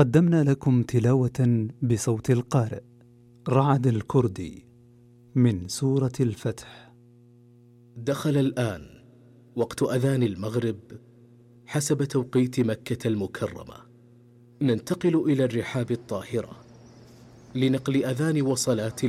قدمنا لكم تلاوة بصوت القارئ رعد الكردي من سورة الفتح. دخل الآن وقت أذان المغرب حسب توقيت مكة المكرمة. ننتقل إلى الرحاب الطاهرة لنقل أذان وصلاة